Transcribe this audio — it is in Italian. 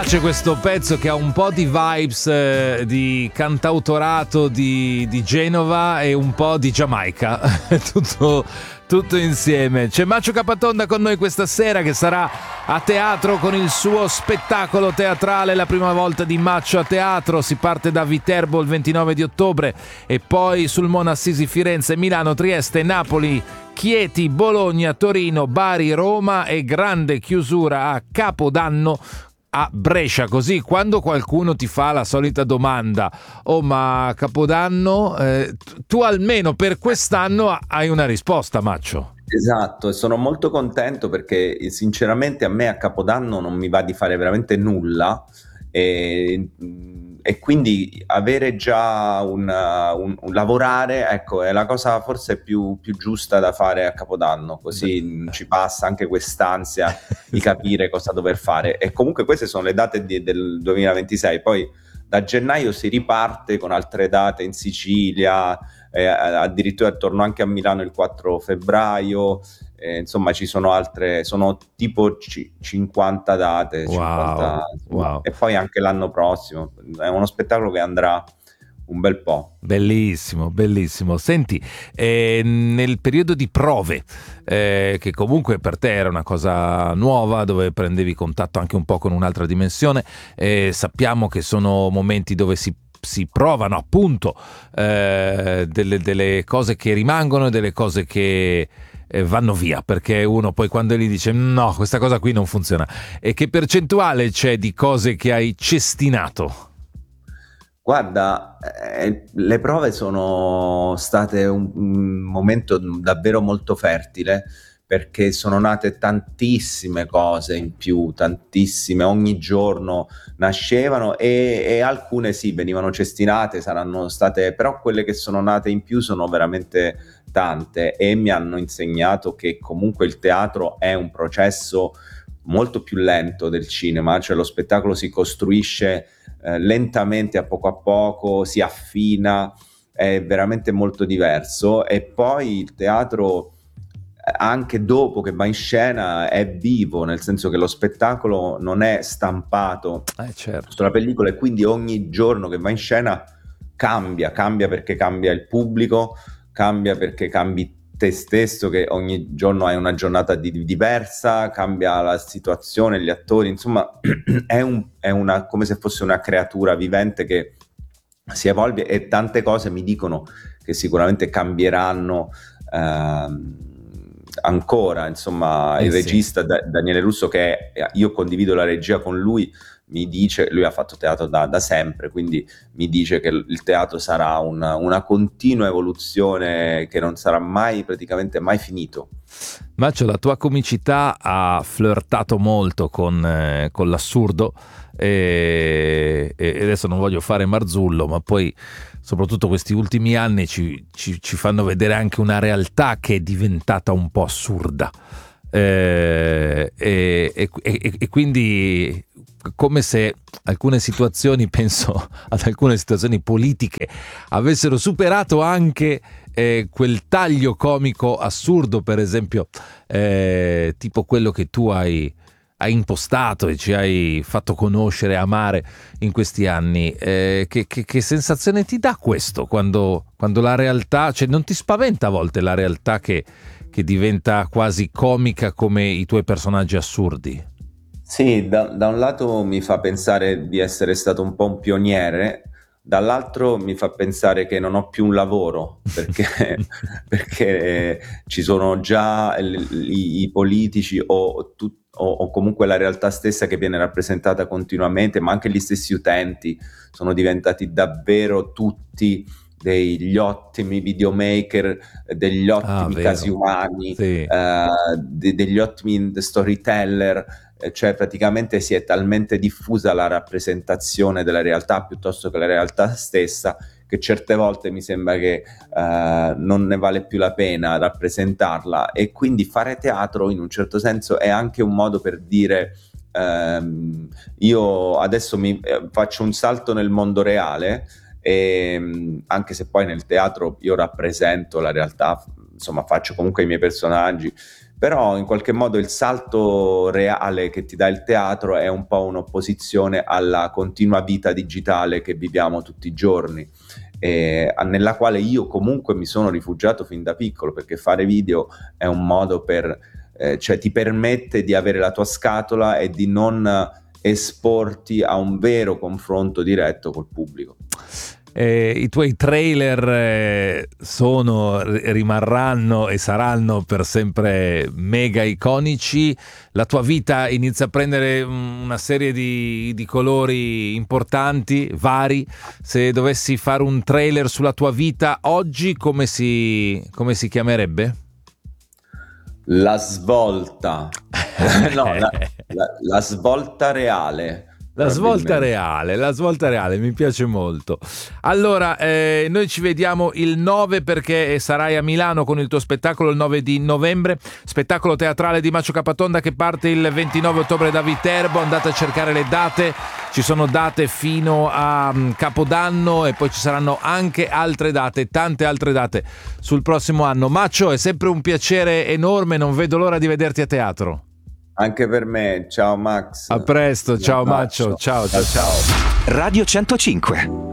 piace questo pezzo che ha un po' di vibes di cantautorato di Genova e un po' di Giamaica, tutto insieme. C'è Maccio Capatonda con noi questa sera, che sarà a teatro con il suo spettacolo teatrale, la prima volta di Maccio a teatro. Si parte da Viterbo il 29 di ottobre e poi Sulmona, Assisi, Firenze, Milano, Trieste, Napoli, Chieti, Bologna, Torino, Bari, Roma e grande chiusura a Capodanno a Brescia. Così quando qualcuno ti fa la solita domanda: oh, ma Capodanno, tu almeno per quest'anno hai una risposta, Maccio. Esatto, e sono molto contento perché sinceramente a me a Capodanno non mi va di fare veramente nulla, e quindi avere già un lavorare, ecco, è la cosa forse più giusta da fare a Capodanno, così ci passa anche quest'ansia di capire cosa dover fare. E comunque queste sono le date del 2026, poi da gennaio si riparte con altre date in Sicilia, addirittura torno anche a Milano il 4 febbraio, insomma ci sono altre, sono tipo 50 date, Wow, 50, wow. e poi anche l'anno prossimo, è uno spettacolo che andrà un bel po'. Bellissimo, bellissimo. Senti, nel periodo di prove, che comunque per te era una cosa nuova, dove prendevi contatto anche un po' con un'altra dimensione, sappiamo che sono momenti dove si provano appunto delle cose che rimangono e delle cose che vanno via, perché uno poi quando gli dice no, questa cosa qui non funziona. E che percentuale c'è di cose che hai cestinato? Guarda, le prove sono state un momento davvero molto fertile, perché sono nate tantissime cose in più, tantissime, ogni giorno nascevano, e alcune sì, venivano cestinate, saranno state, però quelle che sono nate in più sono veramente tante, e mi hanno insegnato che comunque il teatro è un processo molto più lento del cinema, cioè lo spettacolo si costruisce lentamente, a poco, si affina, è veramente molto diverso. E poi il teatro, anche dopo che va in scena, è vivo, nel senso che lo spettacolo non è stampato Certo. sulla pellicola, e quindi ogni giorno che va in scena cambia perché cambia il pubblico, cambia perché cambi te stesso, che ogni giorno hai una giornata diversa, cambia la situazione, gli attori, insomma è una, come se fosse una creatura vivente che si evolve, e tante cose mi dicono che sicuramente cambieranno ancora, insomma. Il regista Daniele Russo, che io condivido la regia con lui, mi dice, lui ha fatto teatro da sempre, quindi mi dice che il teatro sarà una continua evoluzione, che non sarà mai, praticamente mai finito. Maccio, la tua comicità ha flirtato molto con l'assurdo, e adesso non voglio fare Marzullo, ma poi soprattutto questi ultimi anni ci fanno vedere anche una realtà che è diventata un po' assurda, e quindi come se alcune situazioni, penso ad alcune situazioni politiche, avessero superato anche quel taglio comico assurdo, per esempio tipo quello che tu hai impostato e ci hai fatto conoscere e amare in questi anni. Che sensazione ti dà questo quando la realtà, cioè non ti spaventa a volte la realtà che diventa quasi comica come i tuoi personaggi assurdi? Sì, da un lato mi fa pensare di essere stato un po' un pioniere, dall'altro mi fa pensare che non ho più un lavoro, perché, perché ci sono già i politici, o comunque la realtà stessa che viene rappresentata continuamente, ma anche gli stessi utenti sono diventati davvero tutti degli ottimi videomaker, degli ottimi Vero. casi umani, Sì. degli ottimi storyteller. Cioè praticamente si è talmente diffusa la rappresentazione della realtà piuttosto che la realtà stessa, che certe volte mi sembra che non ne vale più la pena rappresentarla. E quindi fare teatro in un certo senso è anche un modo per dire io adesso faccio un salto nel mondo reale, e anche se poi nel teatro io rappresento la realtà, insomma faccio comunque i miei personaggi, però in qualche modo il salto reale che ti dà il teatro è un po' un'opposizione alla continua vita digitale che viviamo tutti i giorni, nella quale io comunque mi sono rifugiato fin da piccolo, perché fare video è un modo cioè ti permette di avere la tua scatola e di non esporti a un vero confronto diretto col pubblico. I tuoi trailer rimarranno e saranno per sempre mega iconici. La tua vita inizia a prendere una serie di colori importanti, vari. Se dovessi fare un trailer sulla tua vita oggi, come si chiamerebbe? La svolta. No, la svolta reale. La svolta reale, mi piace molto. Allora, noi ci vediamo il 9, perché sarai a Milano con il tuo spettacolo il 9 di novembre, spettacolo teatrale di Macio Capatonda che parte il 29 ottobre da Viterbo. Andate a cercare le date, ci sono date fino a Capodanno e poi ci saranno anche altre date, tante altre date sul prossimo anno. Macio, è sempre un piacere enorme, non vedo l'ora di vederti a teatro. Anche per me, ciao Max. A presto, ciao Macio, ciao. Radio 105.